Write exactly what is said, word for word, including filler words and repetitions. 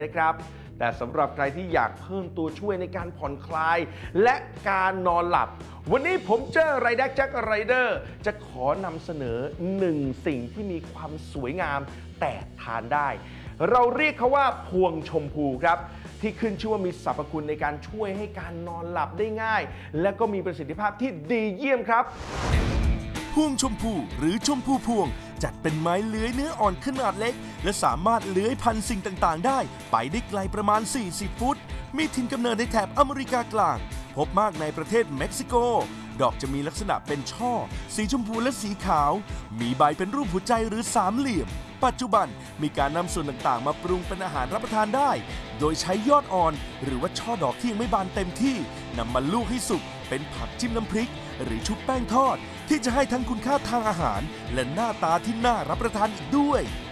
นะครับแต่สำหรับใครที่อยากเพิ่มตัวช่วยในการผ่อนคลายและการนอนหลับวันนี้ผมเจอไรแดกแจ็คไรเดอร์จะขอนำเสนอหนึ่งสิ่งที่มีความสวยงามแต่ทานได้เราเรียกเขาว่าพวงชมพูครับที่ขึ้นชื่อว่ามีสรรพคุณในการช่วยให้การนอนหลับได้ง่ายและก็มีประสิทธิภาพที่ดีเยี่ยมครับพวงชมพูหรือชมพูพวงจัดเป็นไม้เลื้อยเนื้ออ่อนขนาดเล็กและสามารถเลื้อยพันสิ่งต่างๆได้ไปได้ไกลประมาณสี่สิบฟุตมีถิ่นกำเนิดในแถบอเมริกากลางพบมากในประเทศเม็กซิโกดอกจะมีลักษณะเป็นช่อสีชมพูและสีขาวมีใบเป็นรูปหัวใจหรือสามเหลี่ยมปัจจุบันมีการนำส่วนต่างๆมาปรุงเป็นอาหารรับประทานได้โดยใช้ยอดอ่อนหรือว่าช่อดอกที่ยังไม่บานเต็มที่นำมาลูกให้สุกเป็นผักจิ้มน้ำพริกหรือชุบแป้งทอดที่จะให้ทั้งคุณค่าทางอาหารและหน้าตาที่น่ารับประทานอีกด้วย